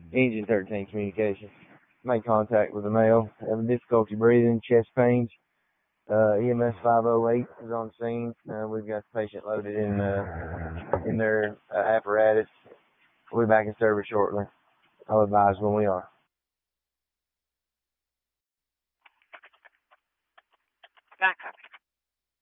Engine 13 communication. Make contact with the male. Having difficulty breathing, chest pains. EMS 508 is on scene. We've got the patient loaded in their apparatus. We'll be back in service shortly. I'll advise when we are. Back copy.